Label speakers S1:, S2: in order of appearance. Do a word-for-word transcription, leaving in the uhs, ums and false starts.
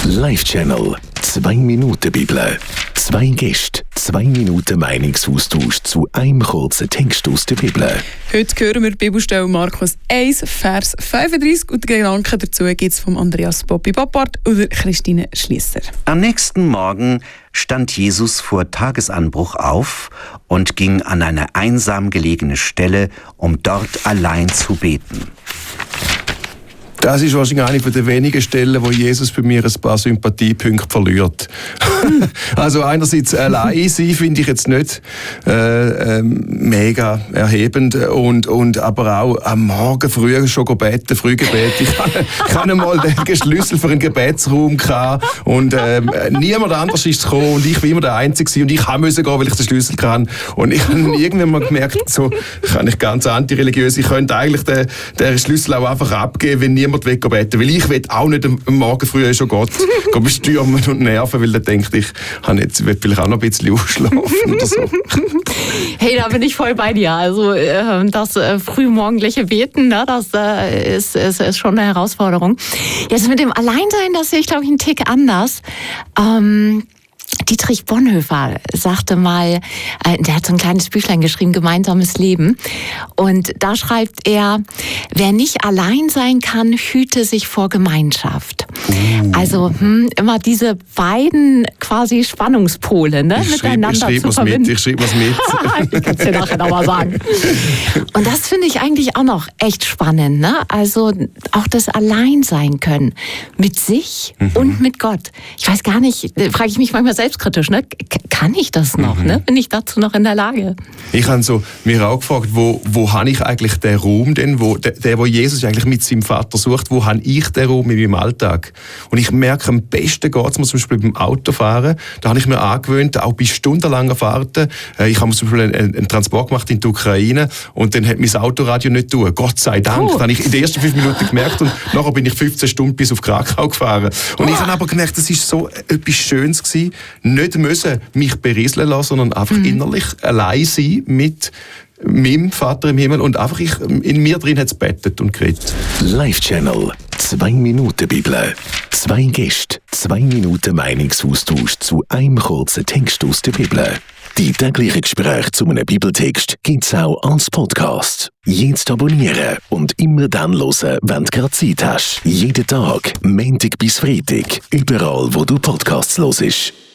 S1: Live-Channel. Zwei Minuten Bibel. Zwei Gäste, zwei Minuten Meinungsaustausch zu einem kurzen Text aus der Bibel.
S2: Heute hören wir die Bibelstelle Markus eins, Vers fünfunddreißig und die Gedanken dazu gibt es von Andreas Bobby Boppard oder Christine Schliesser.
S3: Am nächsten Morgen stand Jesus vor Tagesanbruch auf und ging an eine einsam gelegene Stelle, um dort allein zu beten.
S4: Das ist wahrscheinlich eine der wenigen Stellen, wo Jesus bei mir ein paar Sympathiepunkte verliert. Also einerseits allein sein finde ich jetzt nicht äh, äh, mega erhebend und, und aber auch am Morgen früh schon beten, Frühgebet. Ich hatte ich einmal den Schlüssel für einen Gebetsraum gehabt und äh, niemand anders ist gekommen und ich war immer der Einzige und ich musste gehen, weil ich den Schlüssel kann. Und ich habe irgendwann mal gemerkt, so kann ich ganz antireligiös, ich könnte eigentlich den, den Schlüssel auch einfach abgeben, wenn niemand will beten, weil ich will auch nicht am Morgen früh schon Gott bestürmen und nerven, weil er denkt, ich habe jetzt will vielleicht auch noch ein bisschen ausschlafen oder so.
S5: Hey, da bin ich voll bei dir. Also das frühmorgendliche Beten, ne, das ist, ist, ist schon eine Herausforderung. Jetzt mit dem Alleinsein, das sehe ich, glaube ich, einen Tick anders. Ähm Dietrich Bonhoeffer sagte mal, der hat so ein kleines Büchlein geschrieben, Gemeinsames Leben. Und da schreibt er, wer nicht allein sein kann, hüte sich vor Gemeinschaft. Uh. Also hm, immer diese beiden quasi Spannungspole, ne,
S4: ich
S5: miteinander
S4: schrieb, ich
S5: zu verbinden.
S4: Mit, ich schreibe was mit.
S5: Ich kann es dir nachher nochmal sagen. Und das finde ich eigentlich auch noch echt spannend, ne? Also auch das Alleinsein können mit sich mhm. und mit Gott. Ich weiß gar nicht, frage ich mich manchmal selbstkritisch, ne? Kann ich das noch? Mhm. Ne? Bin ich dazu noch in der Lage?
S4: Ich habe so mir auch gefragt, wo, wo habe ich eigentlich den Raum denn, wo, der, der, wo Jesus eigentlich mit seinem Vater sucht, wo habe ich den Raum in meinem Alltag? Und ich merke, am besten geht es mir zum Beispiel beim Autofahren. Da habe ich mir angewöhnt, auch bei stundenlangen Fahrten. Ich habe zum Beispiel einen, einen Transport gemacht in die Ukraine und dann hat mein Autoradio nicht tun. Gott sei Dank. Oh. Das habe ich in den ersten fünf Minuten gemerkt und nachher bin ich fünfzehn Stunden bis auf Krakau gefahren. Und oh. ich habe aber gemerkt, das war so etwas Schönes gewesen. Nicht müssen mich berieseln lassen, sondern einfach mhm. innerlich allein sein mit meinem Vater im Himmel und einfach ich, in mir drin hat es bettet und geredet.
S1: Live-Channel. Zwei Minuten Bibel. Zwei Gäste, zwei Minuten Meinungsaustausch zu einem kurzen Text aus der Bibel. Die täglichen Gespräche zu einem Bibeltext gibt es auch als Podcast. Jetzt abonnieren und immer dann hören, wenn du gerade Zeit hast. Jeden Tag, Montag bis Freitag, überall wo du Podcasts hörst.